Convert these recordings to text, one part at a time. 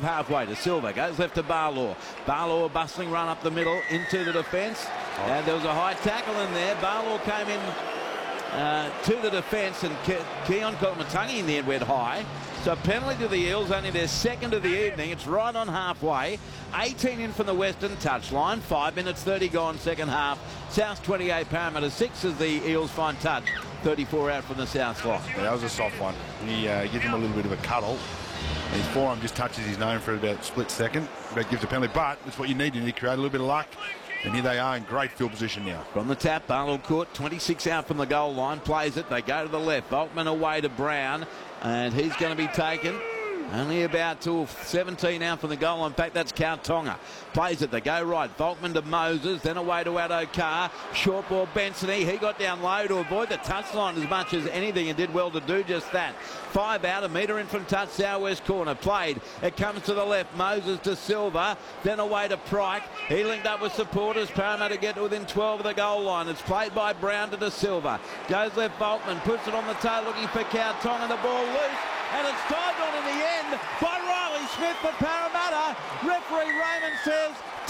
halfway to Silva. Goes left to Barlaw. Barlaw bustling run up the middle into the defence. And there was a high tackle in there. Barlaw came in to the defence, and Keon Koloamatangi in the end went high. So penalty to the Eels, only their second of the evening. It's right on halfway. 18 in from the western touchline. 5 minutes 30 gone second half. South 28, Parramatta 6 as the Eels find touch. 34 out from the South line. Yeah, that was a soft one. He gives him a little bit of a cuddle. His forearm just touches his nose for about a split second. That gives a penalty, but that's what you need. You need to create a little bit of luck. And here they are in great field position now. From the tap, Barlow Court, 26 out from the goal line, plays it. They go to the left. Volkman away to Brown, and he's going to be taken. Only about 17 out from the goal line. In fact, that's Kautonga. Plays it. They go right. Volkman to Moses, then away to Addo-Carr. Short ball, Bensony. He got down low to avoid the touchline as much as anything and did well to do just that. 5 out, a metre in from touch, southwest corner. Played. It comes to the left. Moses to Silva, then away to Pryke. He linked up with supporters. Parramatta get to within 12 of the goal line. It's played by Brown to Silva. Goes left, Volkman. Puts it on the toe looking for Kautonga. The ball loose. And it's dived on in the end by Riley Smith for Parramatta. Referee Raymond says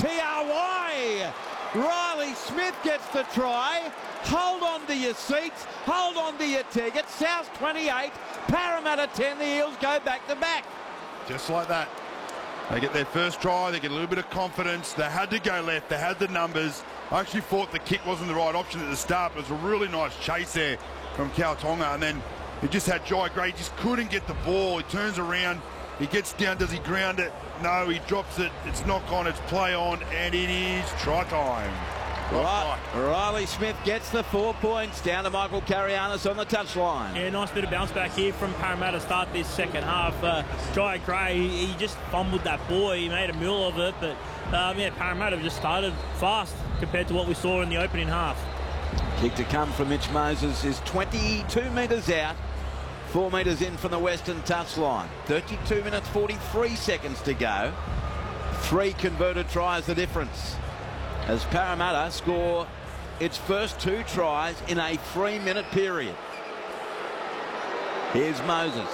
TRY. Riley Smith gets the try. Hold on to your seats. Hold on to your tickets. South 28, Parramatta 10. The Eels go back to back. Just like that. They get their first try. They get a little bit of confidence. They had to go left. They had the numbers. I actually thought the kick wasn't the right option at the start, but it was a really nice chase there from Kautonga. And then he just had Jai Gray, just couldn't get the ball. He turns around, he gets down, does he ground it? No, he drops it. It's knock on, it's play on, and it is try time. Right. Riley Smith gets the 4 points down to Michael Carianis on the touchline. Yeah, nice bit of bounce back here from Parramatta to start this second half. Jai Gray, he just fumbled that ball. He made a mule of it, but yeah, Parramatta just started fast compared to what we saw in the opening half. Kick to come from Mitch Moses is 22 metres out, 4 metres in from the western touchline. 32 minutes 43 seconds to go. 3 converted tries the difference as Parramatta score its first 2 tries in a 3-minute period. Here's Moses.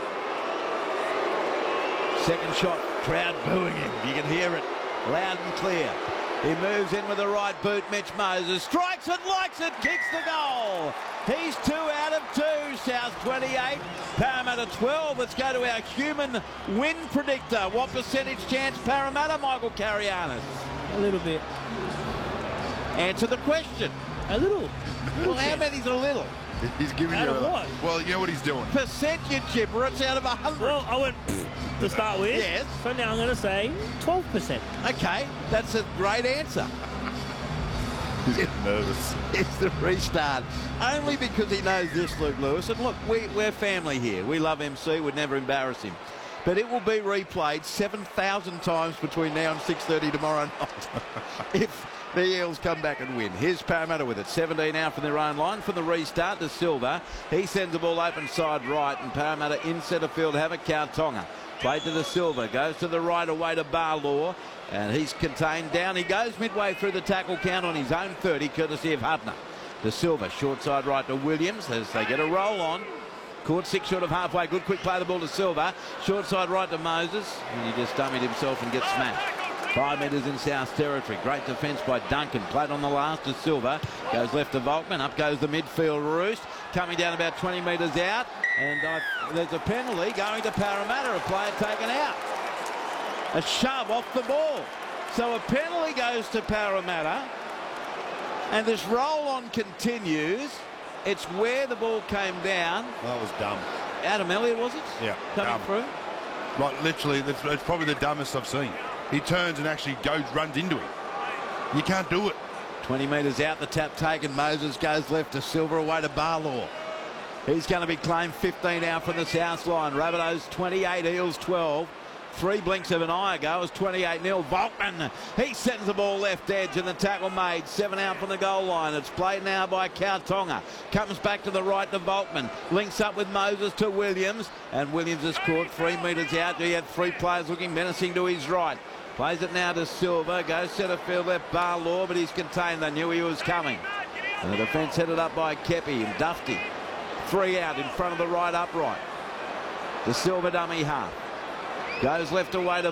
Second shot, crowd booing him. You can hear it loud and clear. He moves in with the right boot. Mitch Moses strikes it, likes it, kicks the goal. He's 2 out of 2. South 28, Parramatta 12. Let's go to our human win predictor. What percentage chance Parramatta, Michael Carianis? A little bit. Answer the question. A little. Well, how many's a little? He's giving Out you of a... what? Well, you know what he's doing. Percent, you gibber. It's out of 100. Well, I went to start with. Yes. So now I'm going to say 12%. Okay, that's a great answer. He's getting nervous. It's the restart. Only because he knows this, Luke Lewis. And look, we're family here. We love MC. We'd never embarrass him. But it will be replayed 7,000 times between now and 6:30 tomorrow night if the Eels come back and win. Here's Parramatta with it. 17 out from their own line. From the restart to Silva. He sends the ball open side right, and Parramatta in centre field have a Kautonga. Played to the Silva. Goes to the right away to Barlaw. And he's contained down. He goes midway through the tackle count on his own 30, courtesy of Hubner. To Silva. Short side right to Williams as they get a roll on. Caught 6 short of halfway. Good quick play the ball to Silva. Short side right to Moses. And he just dummied himself and gets smashed. 5 metres in South territory. Great defence by Duncan. Played on the last to Silva. Goes left to Volkman. Up goes the midfield roost. Coming down about 20 metres out. And there's a penalty going to Parramatta. A player taken out. A shove off the ball. So a penalty goes to Parramatta. And this roll on continues. It's where the ball came down. That was dumb. Adam Elliott, was it? Yeah. Coming through. Right, literally, it's probably the dumbest I've seen. He turns and actually runs into him. You can't do it. 20 metres out, the tap taken. Moses goes left to Silva, away to Barlaw. He's going to be claimed 15 out from the south line. Rabbitohs 28, Eels 12. 3 blinks of an eye ago. It was 28-0. Volkman, he sends the ball left edge and the tackle made. 7 out from the goal line. It's played now by Kautonga. Comes back to the right to Volkman. Links up with Moses to Williams. And Williams has caught 3 metres out. He had 3 players looking menacing to his right. Plays it now to Silva. Goes centre field left Barlaw, but he's contained. They knew he was coming. And the defence headed up by Kepi and Dufty. 3 out in front of the right upright. The Silva dummy half. Goes left away to